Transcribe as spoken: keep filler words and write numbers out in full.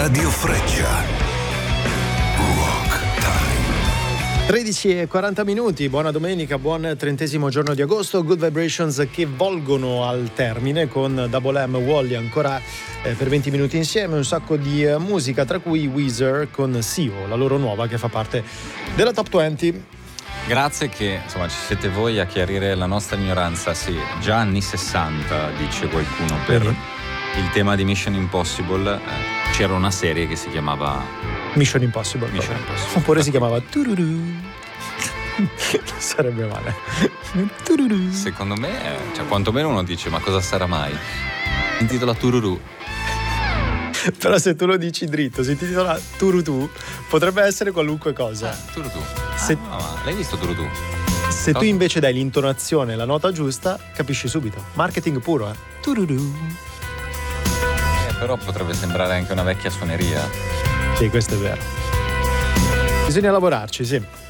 Radio Freccia. Rock Time. tredici e quaranta minuti, buona domenica, buon trentesimo giorno di agosto. Good Vibrations che volgono al termine con Double M Wally ancora eh, per venti minuti insieme, un sacco di eh, musica, tra cui Weezer con S E O, la loro nuova che fa parte della Top venti. Grazie che insomma ci siete voi a chiarire la nostra ignoranza. Sì, già anni sessanta, dice qualcuno, per Vedi? il tema di Mission Impossible eh, c'era una serie che si chiamava Mission Impossible. Mission Impossible. Oppure si chiamava Tururu. Sarebbe male. Tururu. Secondo me, eh, cioè quantomeno uno dice ma cosa sarà mai? Si intitola Tururu. Però se tu lo dici dritto, si intitola Turutu, potrebbe essere qualunque cosa. Tururu. Se- Ah, ma l'hai visto Tururu? Se tu invece dai l'intonazione, la nota giusta, capisci subito. Marketing puro, eh. Tururu. Eh, però potrebbe sembrare anche una vecchia suoneria. Sì, questo è vero. Bisogna lavorarci, sì.